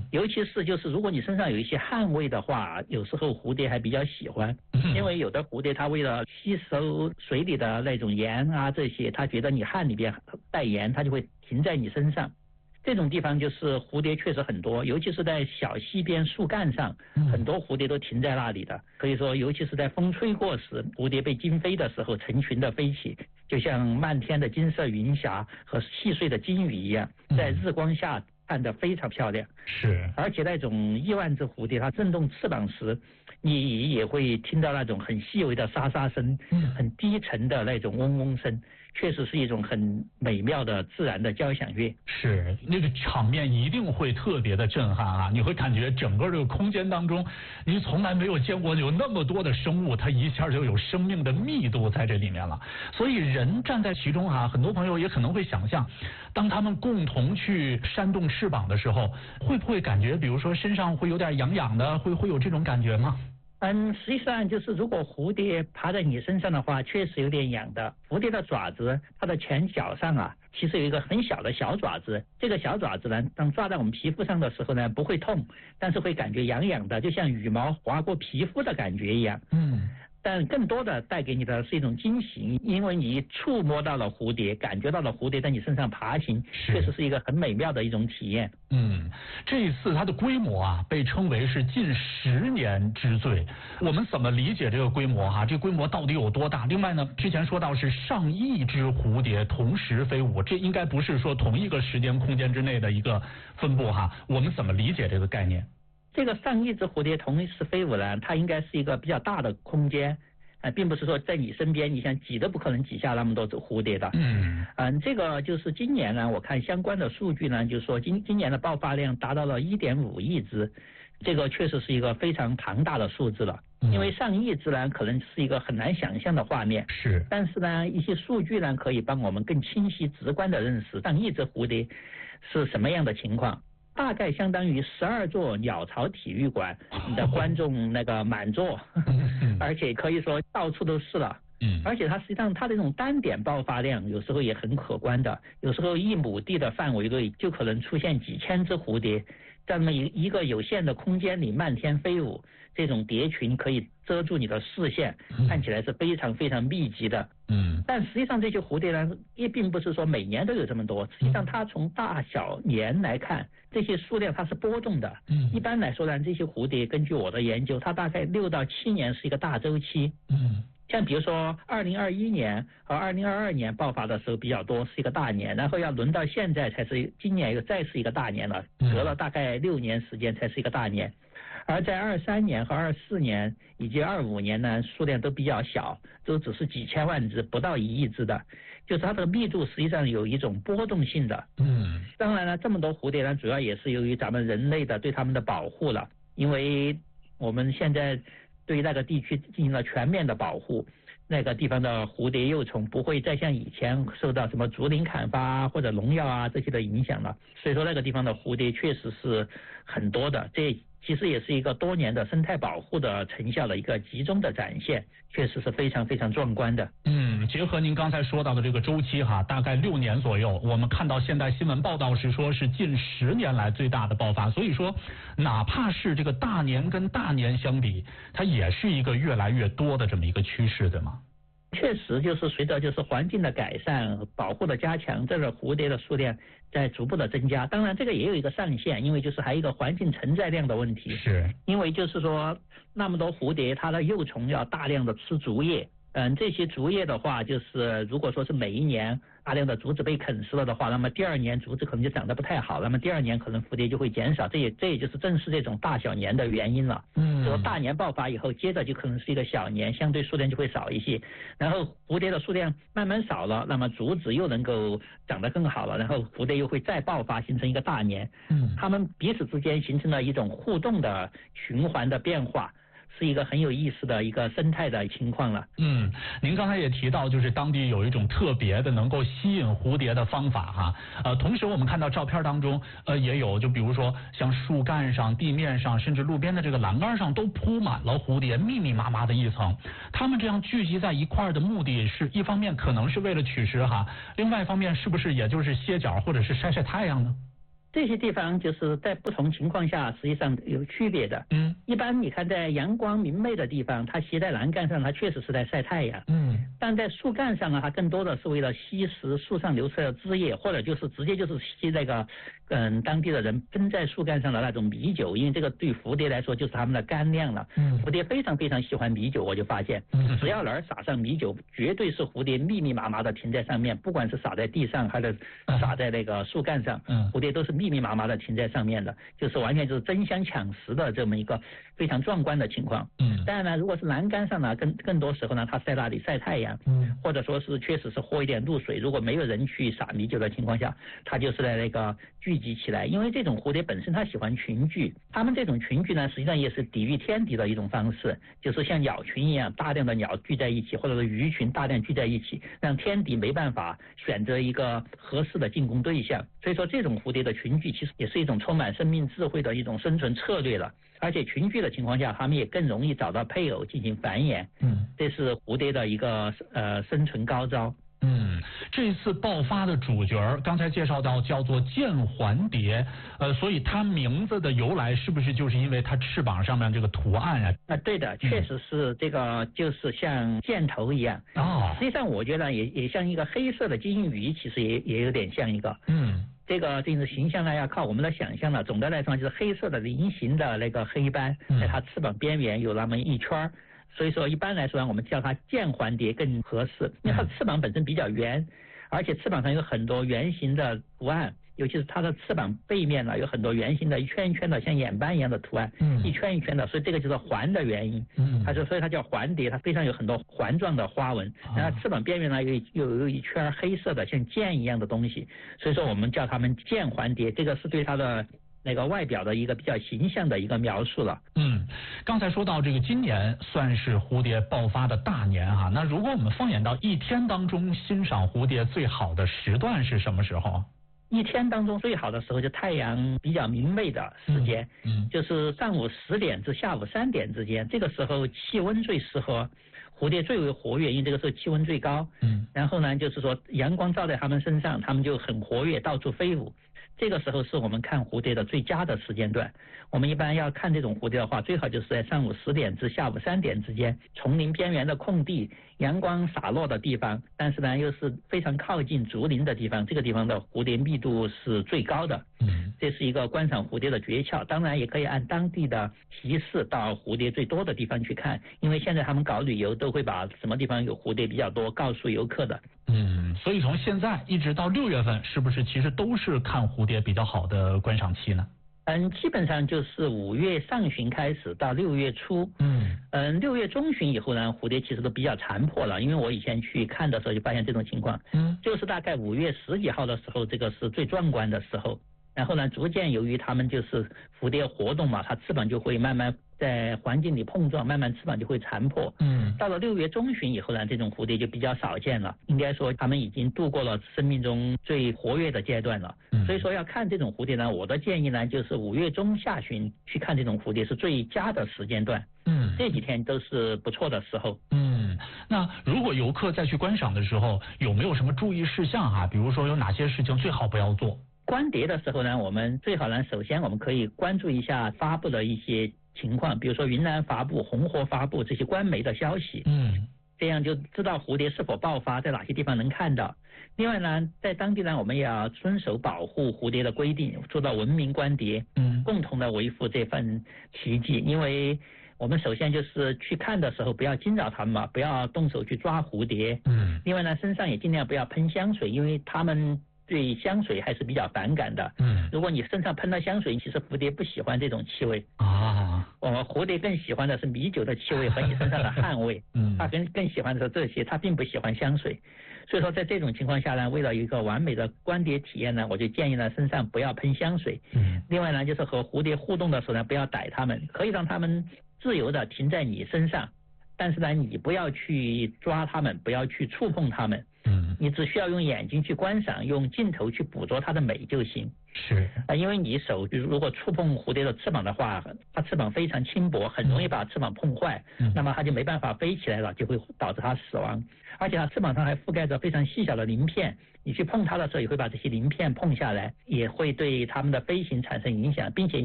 尤其是就是如果你身上有一些汗味的话，有时候蝴蝶还比较喜欢，因为有的蝴蝶它为了吸收水里的那种盐啊这些，它觉得你汗里边带盐，它就会停在你身上。这种地方就是蝴蝶确实很多，尤其是在小溪边树干上，很多蝴蝶都停在那里的。可以说，尤其是在风吹过时，蝴蝶被惊飞的时候，成群的飞起，就像漫天的金色云霞和细碎的金雨一样，在日光下看得非常漂亮。 是， 而且那种亿万只蝴蝶，它振动翅膀时，你也会听到那种很细微的沙沙声，很低沉的那种嗡嗡声。确实是一种很美妙的自然的交响乐。 是，那个场面一定会特别的震撼啊！你会感觉整个这个空间当中，你从来没有见过有那么多的生物，它一下就有生命的密度在这里面了。所以人站在其中啊，很多朋友也可能会想象，当他们共同去扇动翅膀的时候，会不会感觉，比如说身上会有点痒痒的，会有这种感觉吗？ 实际上就是如果蝴蝶爬在你身上的话，确实有点痒的。蝴蝶的爪子，它的前脚上啊，其实有一个很小的小爪子。这个小爪子呢，当抓在我们皮肤上的时候呢，不会痛，但是会感觉痒痒的，就像羽毛划过皮肤的感觉一样。但更多的带给你的是一种惊喜，因为你触摸到了蝴蝶，感觉到了蝴蝶在你身上爬行，确实是一个很美妙的一种体验。 这一次它的规模啊，被称为是近10年之最。我们怎么理解这个规模哈？这规模到底有多大？另外呢，之前说到是上亿只蝴蝶同时飞舞，这应该不是说同一个时间空间之内的一个分布哈。我们怎么理解这个概念？ 这个上亿只蝴蝶同时飞舞呢，它应该是一个比较大的空间，并不是说在你身边，你想挤都不可能挤下那么多只蝴蝶的。这个就是今年呢，我看相关的数据呢，就是说今年的爆发量达到了1.5亿只，这个确实是一个非常庞大的数字了。因为上亿只呢，可能是一个很难想象的画面。 是， 但是呢，一些数据呢，可以帮我们更清晰、直观的认识上亿只蝴蝶是什么样的情况。大概相当于12座鸟巢体育馆，你的观众那个满座，而且可以说到处都是了。而且它实际上它的这种单点爆发量有时候也很可观的，有时候1亩地的范围内就可能出现几千只蝴蝶，在那么一个有限的空间里漫天飞舞，这种蝶群可以遮住你的视线，看起来是非常非常密集的。但实际上这些蝴蝶呢，也并不是说每年都有这么多，实际上它从大小年来看，这些数量它是波动的。一般来说呢，这些蝴蝶根据我的研究，它大概6到7年是一个大周期。像比如说2021年和2022年爆发的时候比较多，是一个大年，然后要轮到现在才是今年又再是一个大年了，隔了大概6年时间才是一个大年。而在23年和24年以及25年呢，数量都比较小，都只是几千万只，不到1亿只的，就是它的密度实际上有一种波动性的。当然了，这么多蝴蝶呢，主要也是由于咱们人类的对它们的保护了，因为我们现在对那个地区进行了全面的保护，那个地方的蝴蝶幼虫不会再像以前受到什么竹林砍伐或者农药啊这些的影响了，所以说那个地方的蝴蝶确实是很多的，这其实也是一个多年的生态保护的成效的一个集中的展现，确实是非常非常壮观的。 结合您刚才说到的这个周期哈，大概6年左右，我们看到现在新闻报道是说是近10年来最大的爆发，所以说哪怕是这个大年跟大年相比，它也是一个越来越多的这么一个趋势，对吗？ 确实就是随着就是环境的改善、保护的加强，这个蝴蝶的数量在逐步的增加。当然这个也有一个上限，因为就是还有一个环境承载量的问题。 是， 因为就是说那么多蝴蝶，它的幼虫要大量的吃竹叶。这些竹叶的话，就是如果说是每一年大量的竹子被啃食了的话，那么第2年竹子可能就长得不太好，那么第2年可能蝴蝶就会减少，这也就是正是这种大小年的原因了。说大年爆发以后，接着就可能是一个小年，相对数量就会少一些，然后蝴蝶的数量慢慢少了，那么竹子又能够长得更好了，然后蝴蝶又会再爆发，形成一个大年。它们彼此之间形成了一种互动的循环的变化，是一个很有意思的一个生态的情况了。 您刚才也提到，就是当地有一种特别的能够吸引蝴蝶的方法哈。同时我们看到照片当中，也有就比如说像树干上、地面上，甚至路边的这个栏杆上都铺满了蝴蝶，密密麻麻的一层。它们这样聚集在一块的目的是一方面可能是为了取食哈，另外一方面是不是也就是歇脚或者是晒晒太阳呢？ 这些地方就是在不同情况下实际上有区别的。一般你看在阳光明媚的地方，它吸在栏杆上，它确实是在晒太阳。但在树干上呢，它更多的是为了吸食树上流出来的汁液，或者就是直接就是吸那个当地的人喷在树干上的那种米酒，因为这个对蝴蝶来说就是它们的干粮了。蝴蝶非常非常喜欢米酒，我就发现，只要哪儿撒上米酒，绝对是蝴蝶密密麻麻的停在上面，不管是撒在地上还是撒在那个树干上，蝴蝶都是密密麻麻的停在上面的，就是完全就是争相抢食的这么一个非常壮观的情况。当然呢，如果是栏杆上呢，更多时候呢，它在那里晒太阳，或者说是确实是喝一点露水，如果没有人去撒米酒的情况下，它就是在那个聚集起来。因为这种蝴蝶本身它喜欢群聚，它们这种群聚呢，实际上也是抵御天敌的一种方式，就是像鸟群一样，大量的鸟聚在一起，或者是鱼群大量聚在一起，让天敌没办法选择一个合适的进攻对象。所以说这种蝴蝶的群聚其实也是一种充满生命智慧的一种生存策略了。而且群聚的情况下，它们也更容易找到配偶进行繁衍。这是蝴蝶的一个生存高招。 这次爆发的主角刚才介绍到叫做剑环蝶，所以它名字的由来是不是就是因为它翅膀上面这个图案啊？ 对的，确实是这个，就是像箭头一样。实际上我觉得也像一个黑色的金鱼，其实也有点像一个。这个就是形象呢，要靠我们的想象了。总的来说，就是黑色的菱形的那个黑斑，在它翅膀边缘有那么一圈，所以说一般来说我们叫它剑环蝶更合适，因为它的翅膀本身比较圆，而且翅膀上有很多圆形的图案，尤其是它的翅膀背面呢有很多圆形的一圈一圈的像眼斑一样的图案，一圈一圈的，所以这个就是环的原因。所以它叫环蝶，它非常有很多环状的花纹，然后翅膀边缘呢又有一圈黑色的像剑一样的东西，所以说我们叫它们剑环蝶，这个是对它的那个外表的一个比较形象的一个描述了。 刚才说到这个今年算是蝴蝶爆发的大年哈，那如果我们放眼到一天当中欣赏蝴蝶最好的时段是什么时候？ 一天当中最好的时候就太阳比较明媚的时间，就是上午10点至下午3点之间，这个时候气温最适合，蝴蝶最为活跃，因为这个时候气温最高。然后呢，就是说阳光照在它们身上，它们就很活跃，到处飞舞。这个时候是我们看蝴蝶的最佳的时间段。我们一般要看这种蝴蝶的话，最好就是在上午10点至下午3点之间，丛林边缘的空地，阳光洒落的地方，但是呢又是非常靠近竹林的地方，这个地方的蝴蝶密度是最高的。这是一个观赏蝴蝶的诀窍。当然也可以按当地的提示到蝴蝶最多的地方去看，因为现在他们搞旅游都会把什么地方有蝴蝶比较多告诉游客的。 所以从现在一直到6月份，是不是其实都是看蝴蝶比较好的观赏期呢？ 基本上就是5月上旬开始到6月初。6月中旬以后呢，蝴蝶其实都比较残破了，因为我以前去看的时候就发现这种情况。就是大概5月10几号的时候，这个是最壮观的时候。然后呢，逐渐由于它们就是蝴蝶活动嘛，它翅膀就会慢慢在环境里碰撞，慢慢翅膀就会残破。到了6月中旬以后呢，这种蝴蝶就比较少见了。应该说它们已经度过了生命中最活跃的阶段了。所以说要看这种蝴蝶呢，我的建议呢就是5月中下旬去看这种蝴蝶是最佳的时间段。这几天都是不错的时候。 那如果游客再去观赏的时候，有没有什么注意事项啊？比如说有哪些事情最好不要做？ 观蝶的时候呢，我们最好呢，首先我们可以关注一下发布的一些情况，比如说云南发布、红河发布这些官媒的消息。这样就知道蝴蝶是否爆发，在哪些地方能看到。另外呢，在当地呢，我们也要遵守保护蝴蝶的规定，做到文明观蝶，共同的维护这份奇迹。因为我们首先就是去看的时候不要惊扰它们嘛，不要动手去抓蝴蝶。另外呢，身上也尽量不要喷香水，因为它们对香水还是比较反感的。如果你身上喷了香水，其实蝴蝶不喜欢这种气味。我们蝴蝶更喜欢的是米酒的气味和你身上的汗味。它更喜欢的是这些，它并不喜欢香水。所以说在这种情况下呢，为了一个完美的观蝶体验呢，我就建议呢身上不要喷香水。另外呢，就是和蝴蝶互动的时候呢，不要逮它们，可以让它们自由的停在你身上，但是呢，你不要去抓它们，不要去触碰它们。你只需要用眼睛去观赏，用镜头去捕捉它的美就行。因为你手如果触碰蝴蝶的翅膀的话，它翅膀非常轻薄，很容易把翅膀碰坏。那么它就没办法飞起来了，就会导致它死亡。而且它翅膀上还覆盖着非常细小的鳞片， 你去碰它的时候也会把这些鳞片碰下来，也会对它们的飞行产生影响，并且